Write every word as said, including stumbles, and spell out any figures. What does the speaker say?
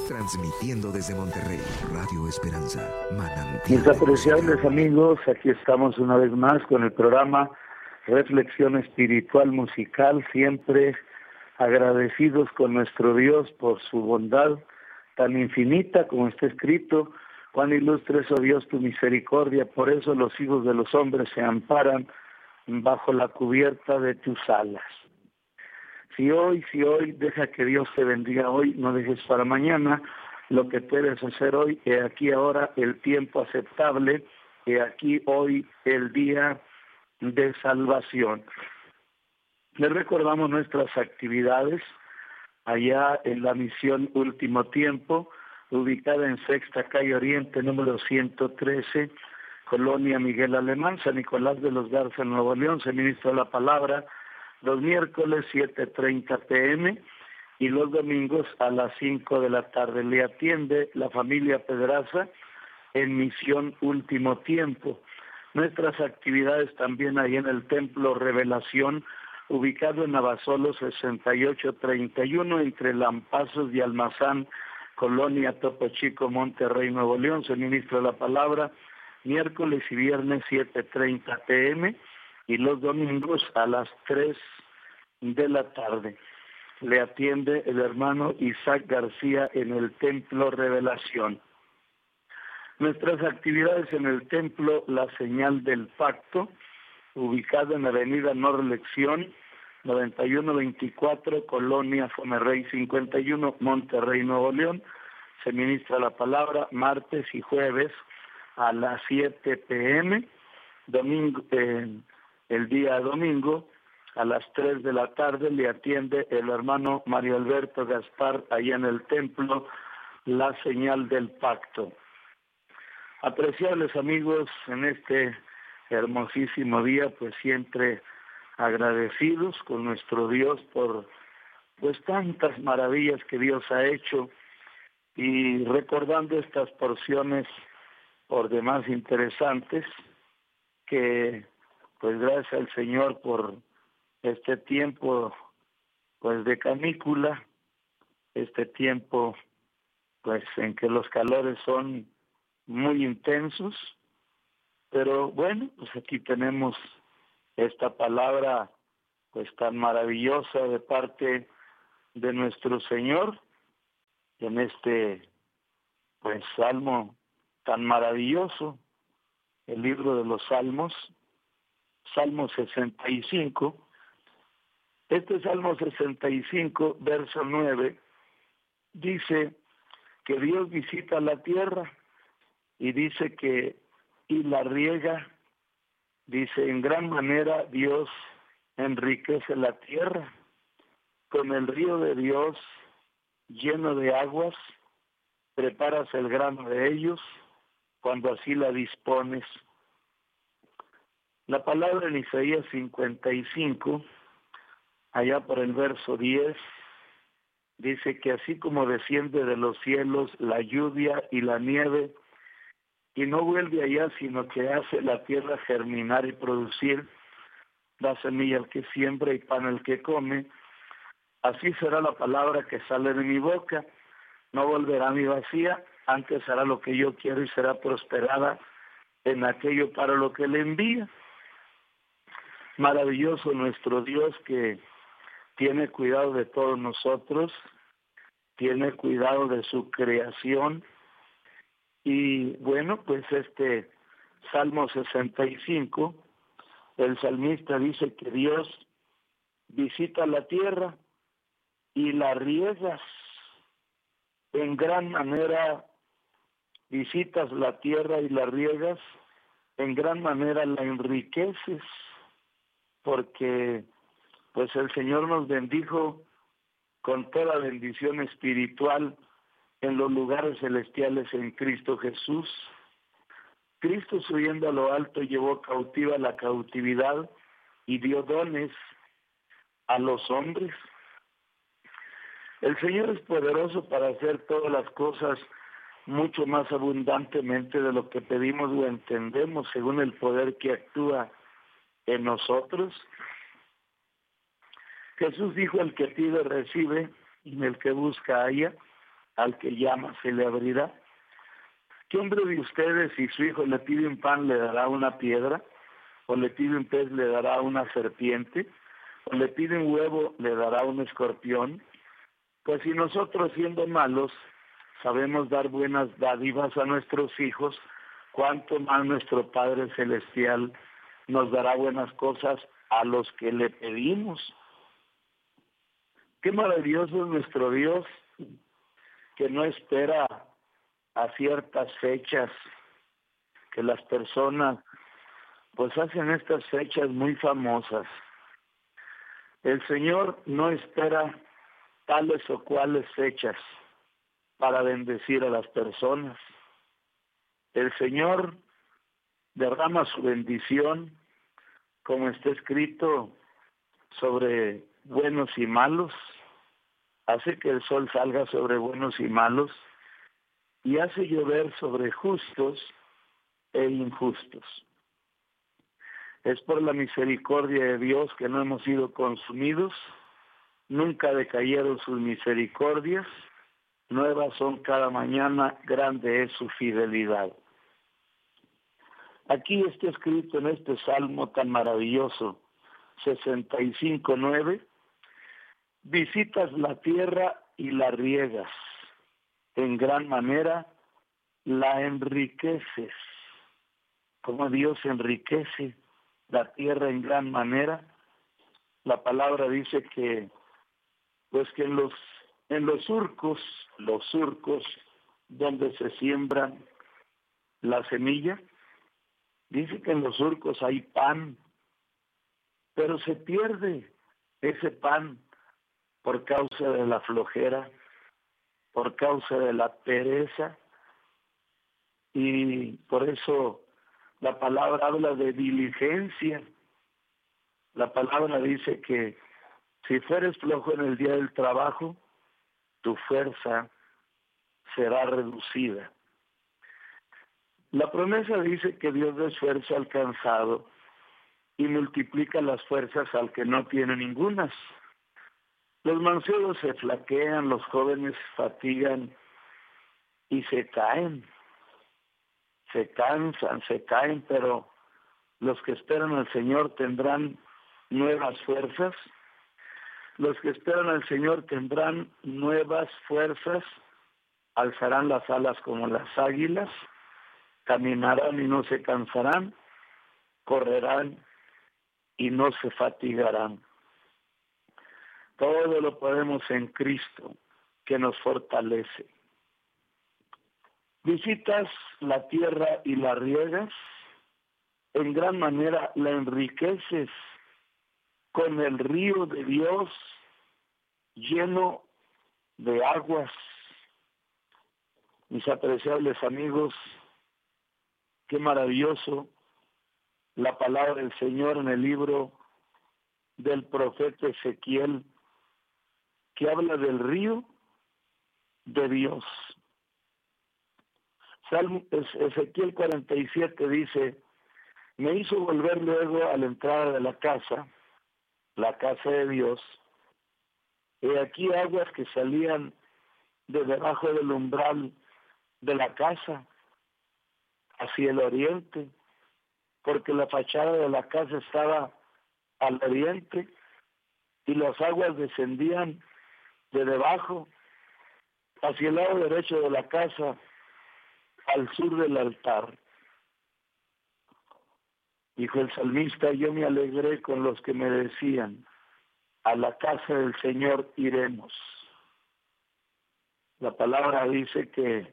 Transmitiendo desde Monterrey, Radio Esperanza, Manantial. Mis apreciables amigos, aquí estamos una vez más con el programa Reflexión Espiritual Musical, siempre agradecidos con nuestro Dios por su bondad tan infinita, como está escrito: cuán ilustre es, oh Dios, tu misericordia, por eso los hijos de los hombres se amparan bajo la cubierta de tus alas. Si hoy, si hoy, deja que Dios te bendiga hoy, no dejes para mañana lo que puedes hacer hoy. He aquí ahora el tiempo aceptable, he aquí hoy el día de salvación. Les recordamos nuestras actividades allá en la misión Último Tiempo, ubicada en Sexta Calle Oriente, número ciento trece, Colonia Miguel Alemán, San Nicolás de los Garza, Nuevo León. Se ministra la palabra los miércoles siete treinta pm y los domingos a las cinco de la tarde. Le atiende la familia Pedraza en Misión Último Tiempo. Nuestras actividades también ahí en el Templo Revelación, ubicado en Abasolo sesenta y ocho treinta y uno, entre Lampazos y Almazán, Colonia Topo Chico, Monterrey, Nuevo León. Se ministra la palabra miércoles y viernes siete treinta pm y los domingos a las tres de la tarde. Le atiende el hermano Isaac García en el Templo Revelación. Nuestras actividades en el Templo La Señal del Pacto, ubicado en Avenida No Reelección, noventa y uno veinticuatro, Colonia Fomerrey cincuenta y uno, Monterrey, Nuevo León. Se ministra la palabra martes y jueves a las siete pm, domingo, eh, el día domingo a las tres de la tarde le atiende el hermano Mario Alberto Gaspar allá en el Templo La Señal del Pacto. Apreciables amigos, en este hermosísimo día, pues siempre agradecidos con nuestro Dios por pues tantas maravillas que Dios ha hecho, y recordando estas porciones por demás interesantes, que pues gracias al Señor por este tiempo pues de canícula, este tiempo pues en que los calores son muy intensos, pero bueno, pues aquí tenemos esta palabra pues tan maravillosa de parte de nuestro Señor, en este pues salmo tan maravilloso, el libro de los Salmos, Salmo sesenta y cinco. Este Salmo sesenta y cinco, verso nueve, dice que Dios visita la tierra y dice que y la riega, dice, en gran manera Dios enriquece la tierra, con el río de Dios lleno de aguas, preparas el grano de ellos cuando así la dispones. La palabra en Isaías cincuenta y cinco, allá por el verso diez, dice que así como desciende de los cielos la lluvia y la nieve, y no vuelve allá, sino que hace la tierra germinar y producir, da semilla al que siembra y pan al que come, así será la palabra que sale de mi boca, no volverá a mi vacía, antes hará lo que yo quiero y será prosperada en aquello para lo que le envía. Maravilloso nuestro Dios, que tiene cuidado de todos nosotros, tiene cuidado de su creación. Y bueno, pues este Salmo sesenta y cinco, el salmista dice que Dios visita la tierra y la riegas. En gran manera visitas la tierra y la riegas, en gran manera la enriqueces, porque pues el Señor nos bendijo con toda bendición espiritual en los lugares celestiales en Cristo Jesús. Cristo, subiendo a lo alto, llevó cautiva la cautividad y dio dones a los hombres. El Señor es poderoso para hacer todas las cosas mucho más abundantemente de lo que pedimos o entendemos, según el poder que actúa en nosotros. Jesús dijo: el que pide recibe, y el que busca halla, al que llama se le abrirá. ¿Qué hombre de ustedes, si su hijo le pide un pan, le dará una piedra? ¿O le pide un pez, le dará una serpiente? ¿O le pide un huevo, le dará un escorpión? Pues si nosotros, siendo malos, sabemos dar buenas dádivas a nuestros hijos, cuánto más nuestro Padre Celestial nos dará buenas cosas a los que le pedimos. Qué maravilloso es nuestro Dios, que no espera a ciertas fechas, que las personas pues hacen estas fechas muy famosas. El Señor no espera tales o cuales fechas para bendecir a las personas. El Señor derrama su bendición, como está escrito, sobre buenos y malos, hace que el sol salga sobre buenos y malos, y hace llover sobre justos e injustos. Es por la misericordia de Dios que no hemos sido consumidos, nunca decayeron sus misericordias, nuevas son cada mañana, grande es su fidelidad. Aquí está escrito en este salmo tan maravilloso, sesenta y cinco, nueve, visitas la tierra y la riegas, en gran manera la enriqueces. Como Dios enriquece la tierra en gran manera, la palabra dice que, pues que en los, en los surcos, los surcos donde se siembran la semilla, dice que en los surcos hay pan, pero se pierde ese pan por causa de la flojera, por causa de la pereza, y por eso la palabra habla de diligencia. La palabra dice que si fueres flojo en el día del trabajo, tu fuerza será reducida. La promesa dice que Dios da esfuerzo al cansado y multiplica las fuerzas al que no tiene ningunas. Los mancebos se flaquean, los jóvenes fatigan y se caen. Se cansan, se caen, pero los que esperan al Señor tendrán nuevas fuerzas. Los que esperan al Señor tendrán nuevas fuerzas, alzarán las alas como las águilas, caminarán y no se cansarán, correrán y no se fatigarán. Todo lo podemos en Cristo, que nos fortalece. Visitas la tierra y la riegas, en gran manera la enriqueces con el río de Dios lleno de aguas. Mis apreciables amigos, qué maravilloso la palabra del Señor en el libro del profeta Ezequiel, que habla del río de Dios. Salmo, Ezequiel cuarenta y siete dice, me hizo volver luego a la entrada de la casa, la casa de Dios, y aquí aguas que salían de debajo del umbral de la casa, hacia el oriente, porque la fachada de la casa estaba al oriente, y las aguas descendían de debajo, hacia el lado derecho de la casa, al sur del altar. Dijo el salmista, yo me alegré con los que me decían, a la casa del Señor iremos. La palabra dice que